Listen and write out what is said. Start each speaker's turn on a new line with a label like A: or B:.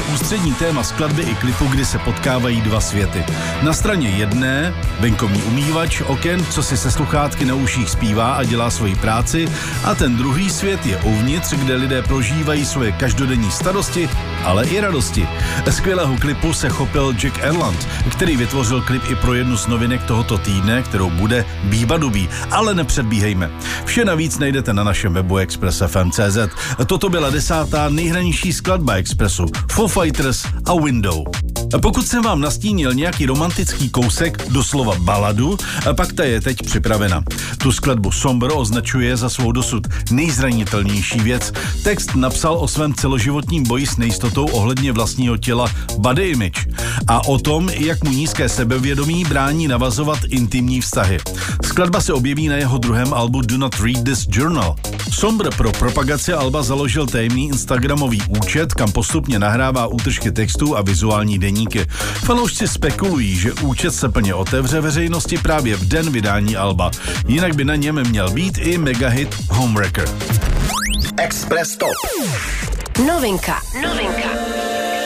A: je ústřední téma skladby i klipu, kdy se potkávají dva světy. Na straně jedné venkovní umývač oken, co si se sluchátky na uších zpívá a dělá svoji práci, a ten druhý svět je uvnitř, kde lidé prožívají svoje každodenní starosti, ale i radosti. Skvělého klipu se chopil Jack Erland, který vytvořil klip i pro jednu z novinek tohoto týdne, kterou bude Bíbadubí, ale nepředbíhejme. Vše navíc najdete na našem webu express.fm.cz. Toto byla 10. nejhranější skladba Expressu, Foo Fighters a Window. Pokud jsem vám nastínil nějaký romantický kousek, doslova baladu, pak ta je teď připravena. Tu skladbu Somber označuje za svou dosud nejzranitelnější věc. Text napsal o svém celoživotním boji s nejistotou ohledně vlastního těla body image a o tom, jak mu nízké sebevědomí brání navazovat intimní vztahy. Skladba se objeví na jeho druhém albu Do Not Read This Journal. Somber pro propagaci alba založil tajemný instagramový účet, kam postupně nahrává útržky textů a vizuální deníky. Fanoušci spekulují, že účet se plně otevře veřejnosti právě v den vydání alba. Jinak by na něm měl být i megahit Homewrecker.
B: Express Top.
C: Novinka.